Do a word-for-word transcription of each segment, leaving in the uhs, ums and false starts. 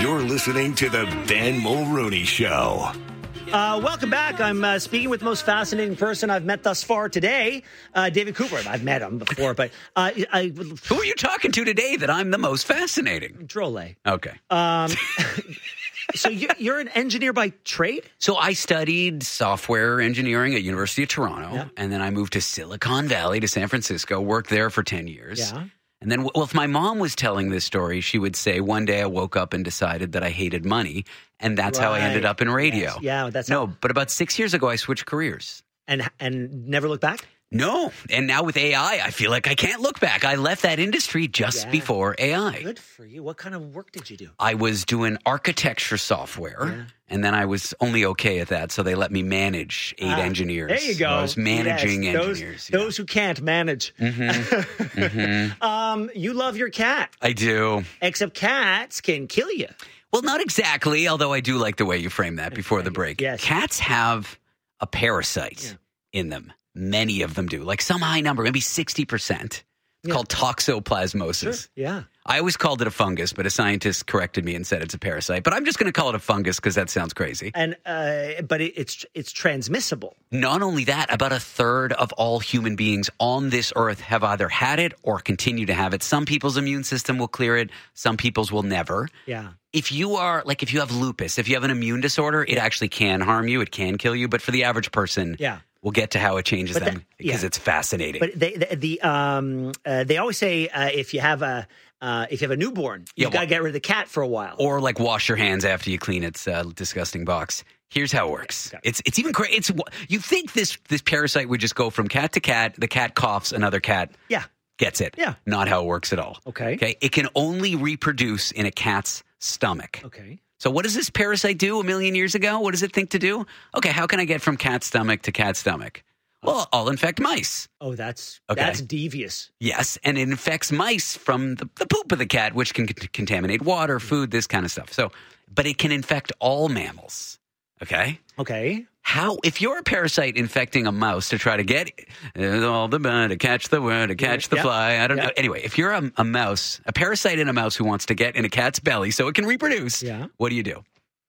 You're listening to the Ben Mulrooney Show. Uh, welcome back. I'm uh, speaking with the most fascinating person I've met thus far today, uh, David Cooper. I've met him before, but uh, I, who are you talking to today that I'm the most fascinating? Drole. Okay. Um, so you, you're an engineer by trade? So I studied software engineering at University of Toronto, Yeah. and then I moved to Silicon Valley to San Francisco, worked there for ten years. Yeah. And then, well, if my mom was telling this story, she would say, one day I woke up and decided that I hated money, and that's how I ended Right. up in radio. Yes. Yeah, that's No, how- but about six years ago, I switched careers. And and never look back? No. And now with A I, I feel like I can't look back. I left that industry just Yeah. before A I. Good for you. What kind of work did you do? I was doing architecture software, Yeah. and then I was only okay at that, so they let me manage eight Ah, engineers. There you go. So I was managing Yes, those, engineers. yeah. Those who can't manage. Mm-hmm. mm-hmm. Um, you love your cat, I do. except cats can kill you. Well, not exactly, although I do like the way you framed that before the break. Yes. Cats have a parasite in them. Many of them do. Like some high number, maybe sixty percent. It's Yeah. called toxoplasmosis. Sure. Yeah. I always called it a fungus, but a scientist corrected me and said it's a parasite. But I'm just going to call it a fungus because that sounds crazy. And uh, but it, it's it's transmissible. Not only that, about a third of all human beings on this earth have either had it or continue to have it. Some people's immune system will clear it. Some people's will never. Yeah. If you are, like, if you have lupus, if you have an immune disorder, it actually can harm you. It can kill you. But for the average person, Yeah. we'll get to how it changes But them that- because yeah. it's fascinating. But they, the, the um uh, they always say uh, if you have a uh, if you have a newborn, you Yeah, have got to well- get rid of the cat for a while. or like wash your hands after you clean its uh, disgusting box. Here's how it works. Okay. It's it's even crazy. It's you think this this parasite would just go from cat to cat. The cat coughs, another cat yeah. gets it. Yeah. Not how it works at all. Okay. Okay. It can only reproduce in a cat's stomach. Okay. So what does this parasite do a million years ago? What does it think to do? Okay, how can I get from cat stomach to cat stomach? Well, I'll infect mice. Oh, that's Okay. that's devious. Yes, and it infects mice from the, the poop of the cat, which can c- contaminate water, food, this kind of stuff. So, but it can infect all mammals. Okay? Okay. How, if you're a parasite infecting a mouse to try to get uh, all the uh, to catch the uh, to catch the Yeah. fly, I don't Yeah. know. Anyway, if you're a, a mouse, a parasite in a mouse who wants to get in a cat's belly so it can reproduce, Yeah. what do you do?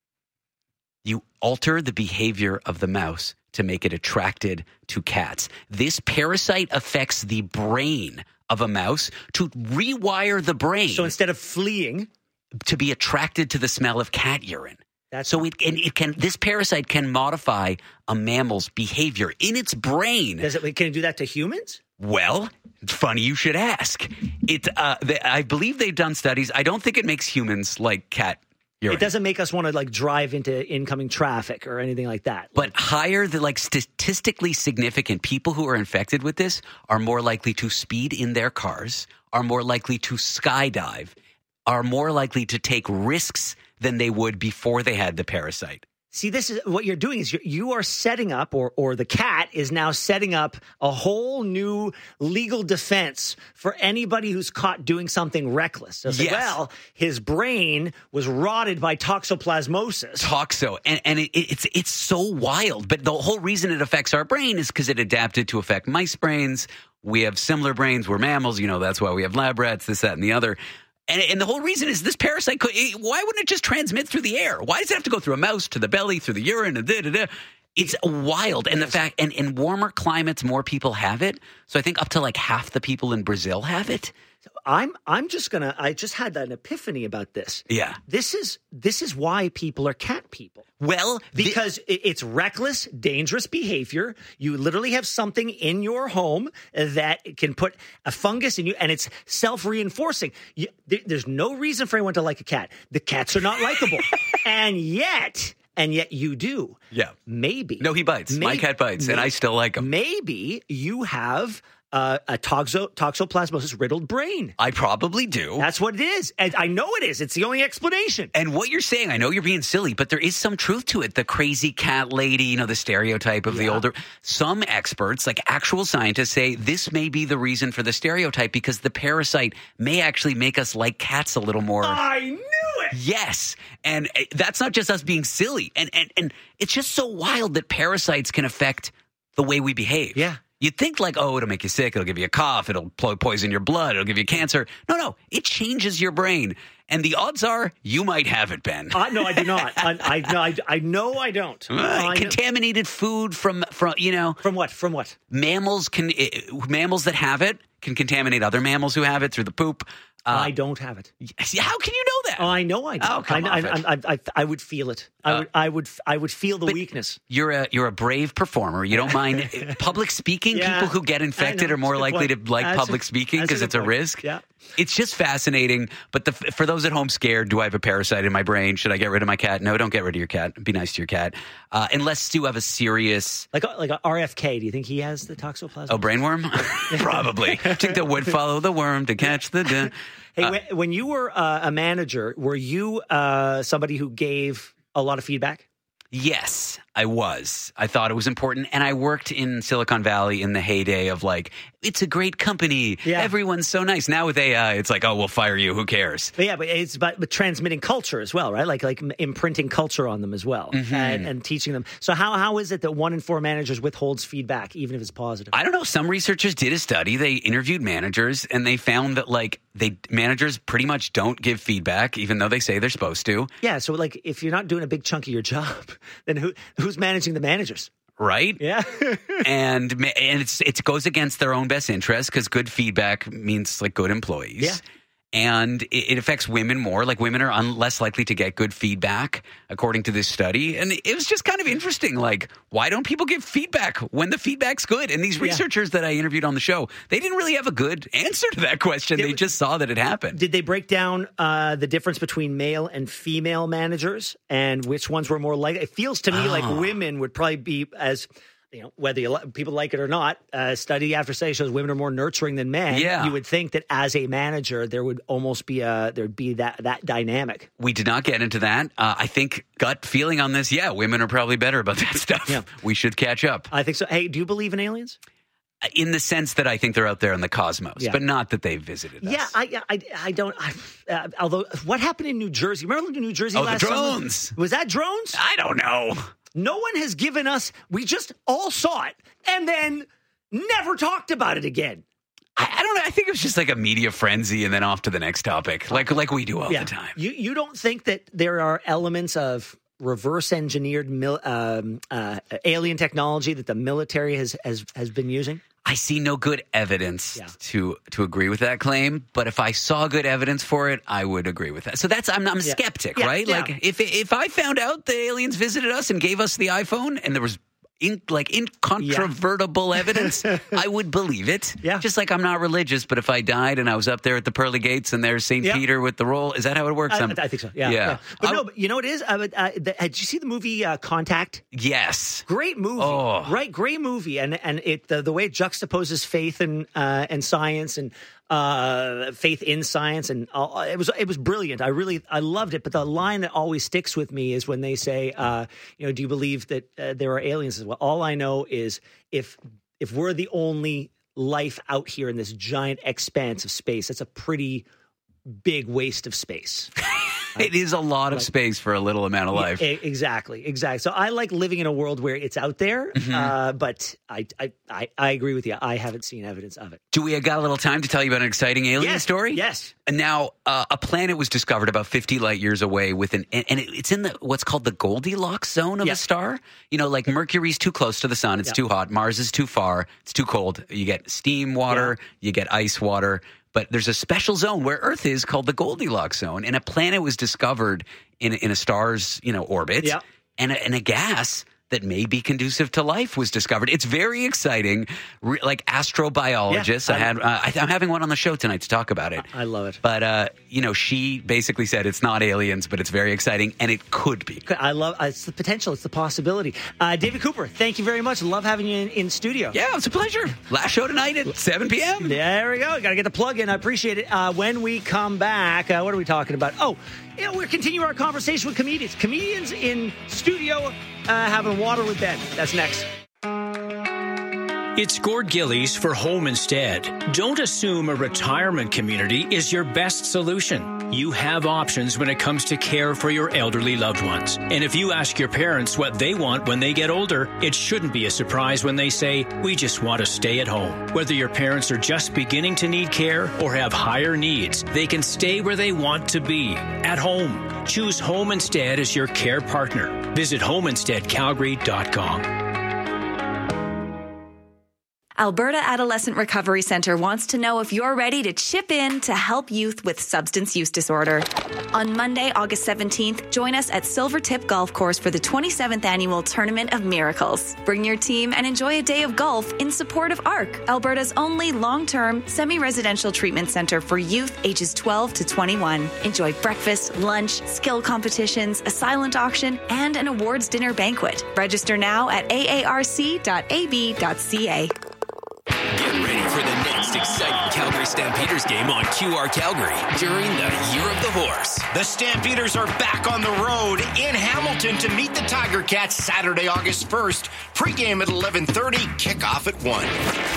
You alter the behavior of the mouse to make it attracted to cats. This parasite affects the brain of a mouse to rewire the brain So instead of fleeing, to be attracted to the smell of cat urine. that's So it, and it can. This parasite can modify a mammal's behavior in its brain. does it can it do that to humans? Well, it's funny you should ask. It. Uh, they, I believe they've done studies. I don't think it makes humans like cat urine. It doesn't make us want to like drive into incoming traffic or anything like that. But higher, the like statistically significant people who are infected with this are more likely to speed in their cars, are more likely to skydive, are more likely to take risks than they would before they had the parasite. See, this is what you're doing is you're, you are setting up, or or the cat is now setting up a whole new legal defense for anybody who's caught doing something reckless. So say, Yes. well, his brain was rotted by toxoplasmosis. Toxo, and and it, it's it's so wild. But the whole reason it affects our brain is because it adapted to affect mice brains. We have similar brains. We're mammals. You know, that's why we have lab rats. This, that, and the other. And, and the whole reason is this parasite, could, it, why wouldn't it just transmit through the air? Why does it have to go through a mouse to the belly, through the urine, and da, da, da? It's wild. And the fact, and in warmer climates, more people have it. So I think up to like half the people in Brazil have it. I'm I'm just gonna. I just had an epiphany about this. Yeah. This is this is why people are cat people. Well, the- Because it- it's reckless, dangerous behavior. You literally have something in your home that can put a fungus in you, and it's self-reinforcing. You, there, there's no reason for anyone to like a cat. The cats are not likable, and yet, and yet you do. Yeah. Maybe. No, he bites. My Maybe- cat bites, and I still like him. Maybe you have uh, a toxo, toxoplasmosis riddled brain. I probably do. That's what it is. And I know it is. It's the only explanation. And what you're saying, I know you're being silly, but there is some truth to it. The crazy cat lady, you know, the stereotype of the Yeah. older. Some experts, like actual scientists, say this may be the reason for the stereotype because the parasite may actually make us like cats a little more. I knew it. Yes. And uh, that's not just us being silly. And, and, and it's just so wild that parasites can affect the way we behave. Yeah. You'd think like, oh, it'll make you sick. It'll give you a cough. It'll po- poison your blood. It'll give you cancer. No, no. It changes your brain. And the odds are you might have it, Ben. Uh, no, I do not. I, I, no, I, I know I don't. Uh, I contaminated know. food from, from, you know. From what? From what? Mammals can, uh, mammals that have it can contaminate other mammals who have it through the poop. Uh, I don't have it. How can you know that? Oh, I know I do. Oh, come I, off I, it. I, I, I would feel it. I Uh, would, I would, I would feel the weakness. You're a you're a brave performer. You don't mind public speaking. Yeah. People who get infected know. are more That's a good likely point. to like That's public a- speaking that's a because good it's a point. risk. Yeah. It's just fascinating. But the, for those at home scared, do I have a parasite in my brain? Should I get rid of my cat? No, don't get rid of your cat. Be nice to your cat. Uh, unless you have a serious Like, a, like a R F K. Do you think he has the toxoplasma? oh brainworm. Probably. I think the wood follow the worm to catch the. Duh. Hey, Uh, when, when you were uh, a manager, were you uh, somebody who gave a lot of feedback? Yes, I was. I thought it was important. And I worked in Silicon Valley in the heyday of like, it's a great company. Yeah. Everyone's so nice. Now with A I, it's like, oh, we'll fire you. Who cares? But yeah, but it's about but transmitting culture as well, right? Like like imprinting culture on them as well, Mm-hmm. and, and teaching them. So how how is it that one in four managers withholds feedback, even if it's positive? I don't know. Some researchers did a study. They interviewed managers and they found that like they managers pretty much don't give feedback, even though they say they're supposed to. Yeah, so like if you're not doing a big chunk of your job, then who who's managing the managers? Right? Yeah. and ma- and it's it goes against their own best interest because good feedback means like good employees. Yeah. And it, it affects women more. Like women are un- less likely to get good feedback, according to this study. And it was just kind of interesting. Like, why don't people give feedback when the feedback's good? And these researchers that I interviewed on the show, they didn't really have a good answer to that question. They just saw that it happened. Did they break down uh, the difference between male and female managers and which ones were more likely? It feels to me Oh. like women would probably be as, you know, whether you, li- people like it or not, uh, study after study shows women are more nurturing than men. Yeah. You would think that as a manager, there would almost be a, there'd be that, that dynamic. We did not get into that. Uh, I think gut feeling on this, yeah, women are probably better about that stuff. Yeah. We should catch up. I think so. Hey, do you believe in aliens? In the sense that I think they're out there in the cosmos, Yeah. but not that they've visited us. Yeah, I, I, I don't. I, uh, although, what happened in New Jersey? Remember New Jersey Oh, the last drones. summer? Was that drones? I don't know. No one has given us. We just all saw it and then never talked about it again. I, I don't know. I think it was just like a media frenzy and then off to the next topic, like like we do all Yeah. the time. You you don't think that there are elements of reverse engineered mil, um, uh, alien technology that the military has has has been using? I see no good evidence Yeah. to to agree with that claim, but if I saw good evidence for it, I would agree with that. So that's I'm I'm a Yeah. skeptic, Yeah, right? yeah. Like if if I found out the aliens visited us and gave us the iPhone and there was in, like incontrovertible evidence, I would believe it. Yeah. Just like I'm not religious, but if I died and I was up there at the pearly gates and there's Saint Yeah. Peter with the roll, is that how it works? I, I'm- I think so. Yeah, Yeah. yeah. But I- no, but you know what it is? Uh, uh, the, uh, did you see the movie uh, Contact? Yes. Great movie, Oh. right? Great movie, and and it the, the way it juxtaposes faith and uh, and science and uh, faith in science, and all, it was it was brilliant. I really I loved it. But the line that always sticks with me is when they say, uh, you know, do you believe that uh, there are aliens as well? All I know is if if we're the only life out here in this giant expanse of space, that's a pretty big waste of space. It is a lot of space for a little amount of life. E- exactly, exactly. So I like living in a world where it's out there, Mm-hmm. uh, but I, I, I, I agree with you. I haven't seen evidence of it. Do we got a little time to tell you about an exciting alien Yes, story? yes. And now uh, a planet was discovered about fifty light years away with an, and, and it, it's in the what's called the Goldilocks zone of Yeah. a star. You know, like Mercury's too close to the sun; it's Yeah. too hot. Mars is too far; it's too cold. You get steam water, you get ice water. But there's a special zone where Earth is called the Goldilocks zone, and a planet was discovered in in a star's you know orbit, Yeah. and a, and a gas that may be conducive to life was discovered. It's very exciting. Re- like astrobiologists, Yeah, I had. Uh, I, I'm having one on the show tonight to talk about it. I love it. But uh, you know, she basically said it's not aliens, but it's very exciting, and it could be. I love it's the potential. It's the possibility. Uh, David Cooper, thank you very much. Love having you in, in studio. Yeah, it's a pleasure. Last show tonight at seven p.m. There we go. Got to get the plug in. I appreciate it. Uh, when we come back, uh, what are we talking about? Oh, you know, we're continuing our conversation with comedians. Comedians in studio uh, having water with Ben. That's next. It's Gord Gillies for Home Instead. Don't assume a retirement community is your best solution. you have options when it comes to care for your elderly loved ones. And if you ask your parents what they want when they get older, it shouldn't be a surprise when they say, we just want to stay at home. Whether your parents are just beginning to need care or have higher needs, they can stay where they want to be, at home. Choose Home Instead as your care partner. Visit home instead calgary dot com. Alberta Adolescent Recovery Centre wants to know if you're ready to chip in to help youth with substance use disorder. On Monday, August seventeenth, join us at Silvertip Golf Course for the twenty-seventh Annual Tournament of Miracles. Bring your team and enjoy a day of golf in support of A R C, Alberta's only long-term, semi-residential treatment centre for youth ages twelve to twenty-one. Enjoy breakfast, lunch, skill competitions, a silent auction, and an awards dinner banquet. Register now at a a r c dot a b dot c a. Get ready for the next exciting Calgary Stampeders game on Q R Calgary during the Year of the Horse. The Stampeders are back on the road in Hamilton to meet the Tiger Cats Saturday, August first. Pre-game at eleven thirty, kickoff at one.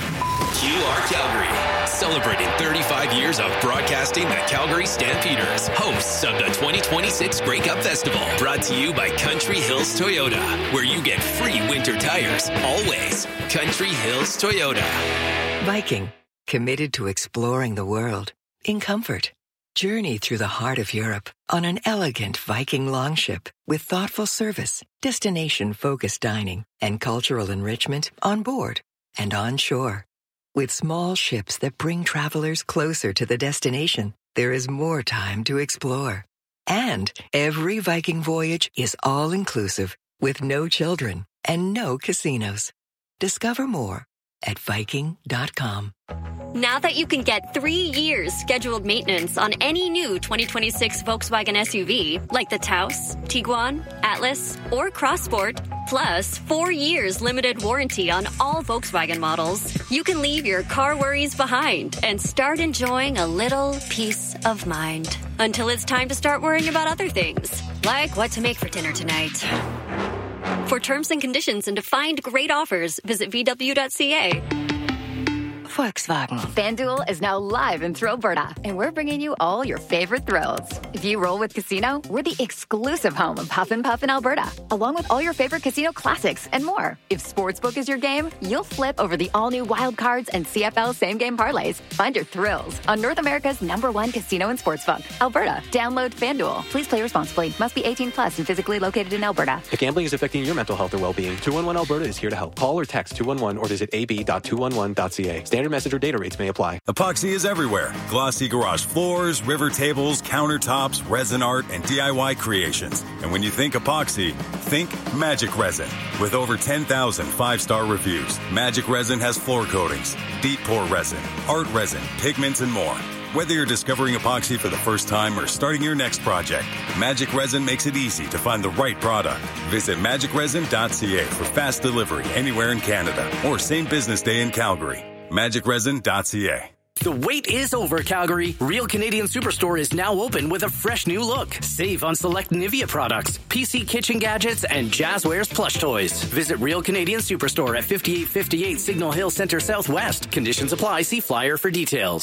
Q R Calgary, celebrating thirty-five years of broadcasting the Calgary Stampeders, hosts of the twenty twenty-six Grey Cup Festival, brought to you by Country Hills Toyota, where you get free winter tires, always. Country Hills Toyota. Viking, committed to exploring the world in comfort. Journey through the heart of Europe on an elegant Viking longship with thoughtful service, destination-focused dining, and cultural enrichment on board and on shore. With small ships that bring travelers closer to the destination, there is more time to explore. And every Viking voyage is all-inclusive with no children and no casinos. Discover more at viking dot com. Now that you can get three years scheduled maintenance on any new twenty twenty-six Volkswagen S U V, like the Taos, Tiguan, Atlas, or Crossport, plus four years limited warranty on all Volkswagen models, you can leave your car worries behind and start enjoying a little peace of mind. Until it's time to start worrying about other things, like what to make for dinner tonight. For terms and conditions and to find great offers, visit v w dot c a. Volkswagen. FanDuel is now live in Alberta, and we're bringing you all your favorite thrills. If you roll with Casino, we're the exclusive home of Huff and Puff in Alberta, along with all your favorite casino classics and more. If Sportsbook is your game, you'll flip over the all-new Wild Cards and C F L same-game parlays. Find your thrills on North America's number one casino and sportsbook, Alberta. Download FanDuel. Please play responsibly. Must be eighteen plus and physically located in Alberta. If gambling is affecting your mental health or well-being, two one one Alberta is here to help. Call or text two one one or visit a b dot two one one dot c a. Standard message or data rates may apply. Epoxy is everywhere. Glossy garage floors, river tables, countertops, resin art, and D I Y creations. And when you think epoxy, think Magic Resin. With over ten thousand five-star reviews, Magic Resin has floor coatings, deep pour resin, art resin, pigments, and more. Whether you're discovering epoxy for the first time or starting your next project, Magic Resin makes it easy to find the right product. Visit magic resin dot c a for fast delivery anywhere in Canada or same business day in Calgary. magic resin dot c a. The wait is over, Calgary. Real Canadian Superstore is now open with a fresh new look. Save on select Nivea products, P C kitchen gadgets, and Jazzwares plush toys. Visit Real Canadian Superstore at fifty-eight fifty-eight Signal Hill Center Southwest. Conditions apply. See flyer for details.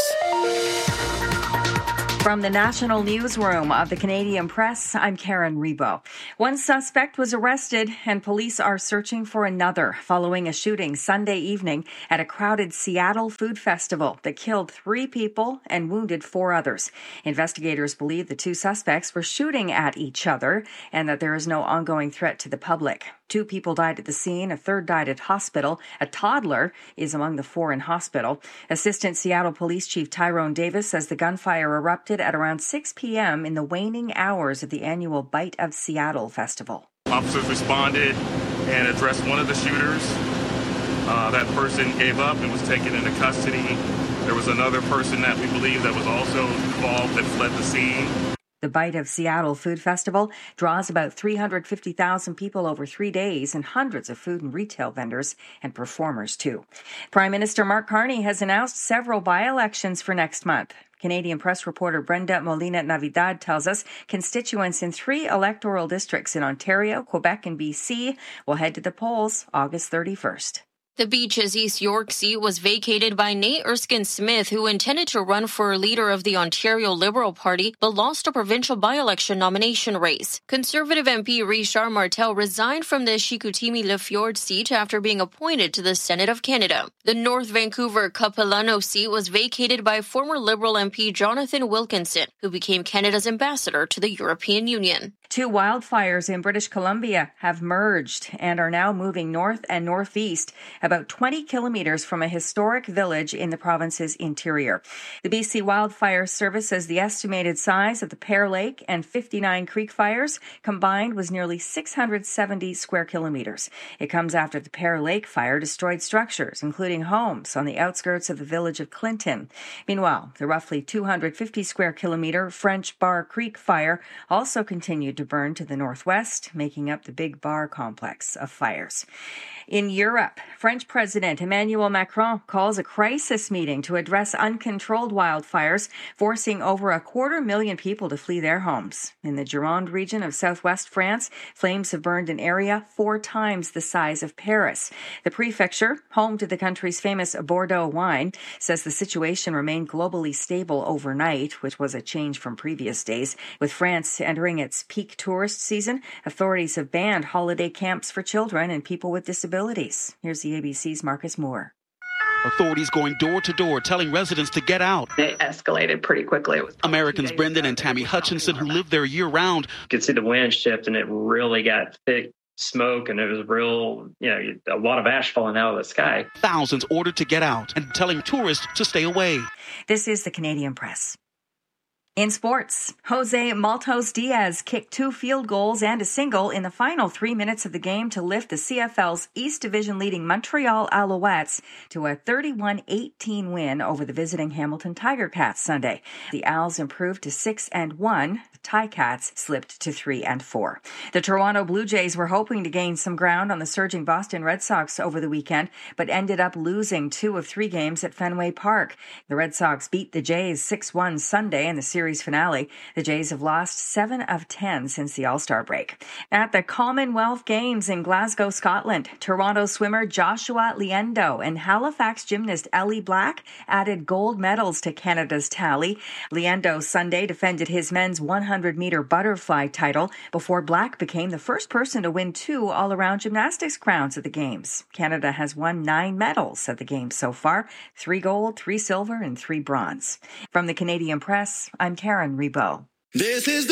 From the National Newsroom of the Canadian Press, I'm Karen Rebo. One suspect was arrested and police are searching for another following a shooting Sunday evening at a crowded Seattle food festival that killed three people and wounded four others. Investigators believe the two suspects were shooting at each other and that there is no ongoing threat to the public. Two people died at the scene. A third died at hospital. A toddler is among the four in hospital. Assistant Seattle Police Chief Tyrone Davis says the gunfire erupted at around six p.m. in the waning hours of the annual Bite of Seattle festival. Officers responded and addressed one of the shooters. Uh, that person gave up and was taken into custody. There was another person that we believe that was also involved that fled the scene. The Bite of Seattle Food Festival draws about three hundred fifty thousand people over three days and hundreds of food and retail vendors and performers, too. Prime Minister Mark Carney has announced several by-elections for next month. Canadian press reporter Brenda Molina-Navidad tells us constituents in three electoral districts in Ontario, Quebec, and B C will head to the polls August thirty-first. The Beaches East York seat was vacated by Nate Erskine-Smith, who intended to run for leader of the Ontario Liberal Party, but lost a provincial by-election nomination race. Conservative M P Richard Martel resigned from the Chicoutimi-Le Fjord seat after being appointed to the Senate of Canada. The North Vancouver Capilano seat was vacated by former Liberal M P Jonathan Wilkinson, who became Canada's ambassador to the European Union. Two wildfires in British Columbia have merged and are now moving north and northeast, about twenty kilometers from a historic village in the province's interior. The B C Wildfire Service says the estimated size of the Pear Lake and fifty-nine Creek fires combined was nearly six hundred seventy square kilometers. It comes after the Pear Lake fire destroyed structures, including homes on the outskirts of the village of Clinton. Meanwhile, the roughly two hundred fifty square kilometer French Bar Creek fire also continued to burn to the northwest, making up the Big Bar complex of fires. In Europe, French President Emmanuel Macron calls a crisis meeting to address uncontrolled wildfires, forcing over a quarter million people to flee their homes. In the Gironde region of southwest France, flames have burned an area four times the size of Paris. The prefecture, home to the country's famous Bordeaux wine, says the situation remained globally stable overnight, which was a change from previous days. With France entering its peak tourist season, authorities have banned holiday camps for children and people with disabilities. Here's the A B C's Marcus Moore. Authorities going door to door telling residents to get out. It escalated pretty quickly. It was Americans Brendan and Tammy Hutchinson, who live there year round. You could see the wind shift and it really got thick smoke and it was real, you know, a lot of ash falling out of the sky. Thousands ordered to get out and telling tourists to stay away. This is the Canadian Press. In sports, Jose Maltos Diaz kicked two field goals and a single in the final three minutes of the game to lift the C F L's East Division leading Montreal Alouettes to a thirty-one eighteen win over the visiting Hamilton Tiger Cats Sunday. The Owls improved to six and one. The Ticats slipped to three and four. The Toronto Blue Jays were hoping to gain some ground on the surging Boston Red Sox over the weekend, but ended up losing two of three games at Fenway Park. The Red Sox beat the Jays six one Sunday in the series finale. The Jays have lost seven of ten since the All-Star break. At the Commonwealth Games in Glasgow, Scotland, Toronto swimmer Joshua Liendo and Halifax gymnast Ellie Black added gold medals to Canada's tally. Liendo Sunday defended his men's one hundred meter butterfly title before Black became the first person to win two all-around gymnastics crowns at the Games. Canada has won nine medals at the Games so far, three gold, three silver, and three bronze. From the Canadian Press, I'm Karen Rebo. This is the